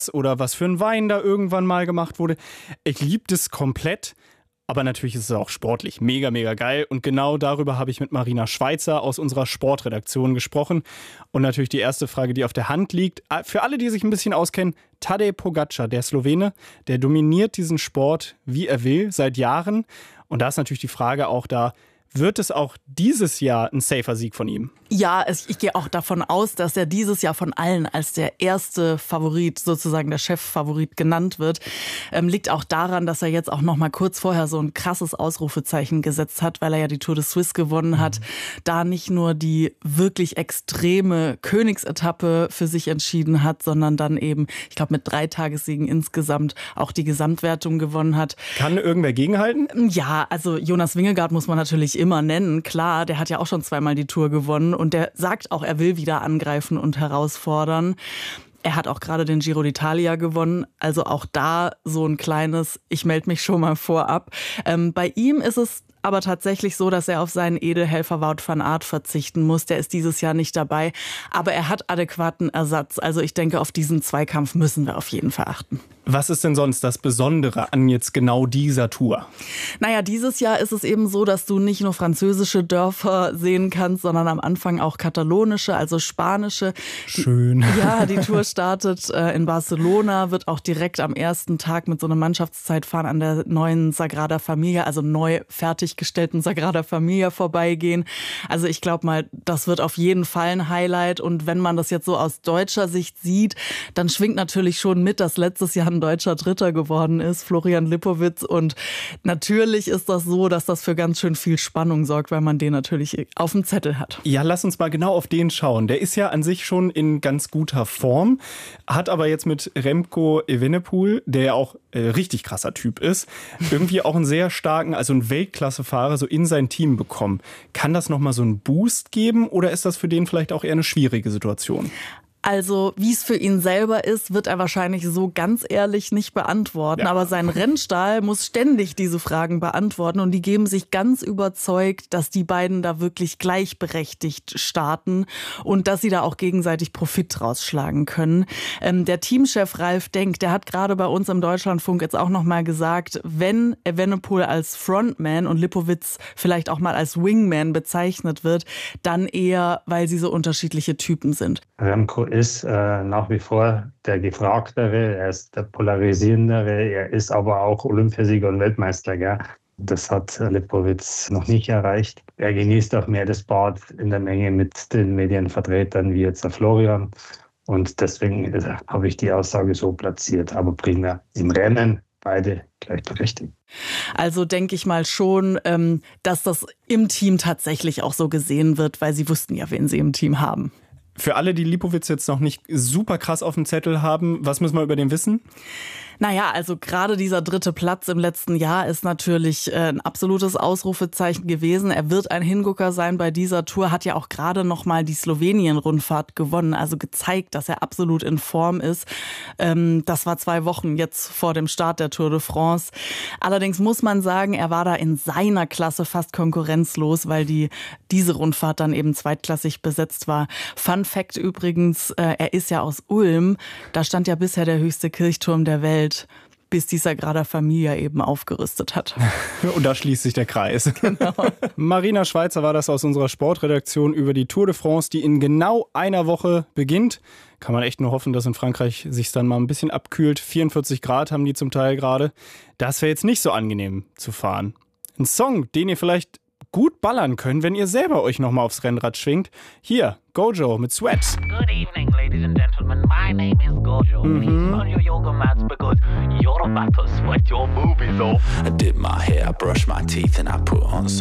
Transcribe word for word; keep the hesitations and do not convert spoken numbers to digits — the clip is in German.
oder was für ein Wein da irgendwann mal gemacht wurde. Ich liebe das komplett. Aber natürlich ist es auch sportlich mega, mega geil. Und genau darüber habe ich mit Marina Schweizer aus unserer Sportredaktion gesprochen. Und natürlich die erste Frage, die auf der Hand liegt. Für alle, die sich ein bisschen auskennen, Tadej Pogačar, der Slowene, der dominiert diesen Sport, wie er will, seit Jahren. Und da ist natürlich die Frage auch da, wird es auch dieses Jahr ein safer Sieg von ihm? Ja, es, ich gehe auch davon aus, dass er dieses Jahr von allen als der erste Favorit, sozusagen der Cheffavorit genannt wird. Ähm, liegt auch daran, dass er jetzt auch noch mal kurz vorher so ein krasses Ausrufezeichen gesetzt hat, weil er ja die Tour de Suisse gewonnen hat. Mhm. Da nicht nur die wirklich extreme Königsetappe für sich entschieden hat, sondern dann eben, ich glaube mit drei Tagessiegen insgesamt auch die Gesamtwertung gewonnen hat. Kann irgendwer gegenhalten? Ja, also Jonas Vingegaard muss man natürlich immer nennen. Klar, der hat ja auch schon zweimal die Tour gewonnen und der sagt auch, er will wieder angreifen und herausfordern. Er hat auch gerade den Giro d'Italia gewonnen, also auch da so ein kleines, ich melde mich schon mal vorab. Ähm, bei ihm ist es aber tatsächlich so, dass er auf seinen Edelhelfer Wout van Aert verzichten muss. Der ist dieses Jahr nicht dabei, aber er hat adäquaten Ersatz. Also ich denke, auf diesen Zweikampf müssen wir auf jeden Fall achten. Was ist denn sonst das Besondere an jetzt genau dieser Tour? Naja, dieses Jahr ist es eben so, dass du nicht nur französische Dörfer sehen kannst, sondern am Anfang auch katalonische, also spanische. Schön. Die, ja, die Tour startet äh, in Barcelona, wird auch direkt am ersten Tag mit so einem Mannschaftszeitfahren an der neuen Sagrada Familia, also neu fertiggestellten Sagrada Familia vorbeigehen. Also ich glaube mal, das wird auf jeden Fall ein Highlight. Und wenn man das jetzt so aus deutscher Sicht sieht, dann schwingt natürlich schon mit, dass letztes Jahr ein deutscher Dritter geworden ist, Florian Lipowitz. Und natürlich ist das so, dass das für ganz schön viel Spannung sorgt, weil man den natürlich auf dem Zettel hat. Ja, lass uns mal genau auf den schauen. Der ist ja an sich schon in ganz guter Form, hat aber jetzt mit Remco Evenepoel, der ja auch äh, richtig krasser Typ ist, irgendwie auch einen sehr starken, also einen Weltklassefahrer so in sein Team bekommen. Kann das nochmal so einen Boost geben oder ist das für den vielleicht auch eher eine schwierige Situation? Also, wie es für ihn selber ist, wird er wahrscheinlich so ganz ehrlich nicht beantworten. Ja. Aber sein Rennstall muss ständig diese Fragen beantworten. Und die geben sich ganz überzeugt, dass die beiden da wirklich gleichberechtigt starten und dass sie da auch gegenseitig Profit draus schlagen können. Ähm, der Teamchef Ralf Denk, der hat gerade bei uns im Deutschlandfunk jetzt auch noch mal gesagt, wenn Evenepoel als Frontman und Lipowitz vielleicht auch mal als Wingman bezeichnet wird, dann eher, weil sie so unterschiedliche Typen sind. Remco ist äh, nach wie vor der Gefragtere, er ist der Polarisierendere, er ist aber auch Olympiasieger und Weltmeister. Gell? Das hat Lipowitz noch nicht erreicht. Er genießt auch mehr das Bad in der Menge mit den Medienvertretern wie jetzt der Florian. Und deswegen äh, habe ich die Aussage so platziert, aber primär im Rennen beide gleichberechtigt. Also denke ich mal schon, ähm, dass das im Team tatsächlich auch so gesehen wird, weil sie wussten ja, wen sie im Team haben. Für alle, die Lipowitz jetzt noch nicht super krass auf dem Zettel haben, was müssen wir über den wissen? Naja, also gerade dieser dritte Platz im letzten Jahr ist natürlich ein absolutes Ausrufezeichen gewesen. Er wird ein Hingucker sein bei dieser Tour, hat ja auch gerade noch mal die Slowenien-Rundfahrt gewonnen, also gezeigt, dass er absolut in Form ist. Das war zwei Wochen jetzt vor dem Start der Tour de France. Allerdings muss man sagen, er war da in seiner Klasse fast konkurrenzlos, weil die diese Rundfahrt dann eben zweitklassig besetzt war. Fun Fact übrigens, er ist ja aus Ulm, da stand ja bisher der höchste Kirchturm der Welt, bis die Sagrada Familia eben aufgerüstet hat. Und da schließt sich der Kreis. Genau. Marina Schweizer war das aus unserer Sportredaktion über die Tour de France, die in genau einer Woche beginnt. Kann man echt nur hoffen, dass in Frankreich sich dann mal ein bisschen abkühlt. vierundvierzig Grad haben die zum Teil gerade. Das wäre jetzt nicht so angenehm zu fahren. Ein Song, den ihr vielleicht gut ballern könnt, wenn ihr selber euch nochmal aufs Rennrad schwingt. Hier, Gojo mit Sweat. Good evening, ladies and gentlemen. My name is Gojo. Mhm. Please on your yoga mats because you're about to sweat your boobies off. I did my hair, I brushed my teeth and I put on some